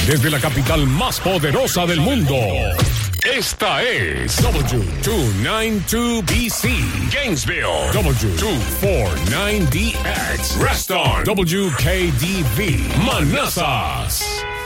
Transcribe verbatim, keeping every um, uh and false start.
desde la capital más poderosa del mundo. Esta es W doscientos noventa y dos B C, Gainesville. W doscientos cuarenta y nueve D X, Reston. W K D V, Manassas.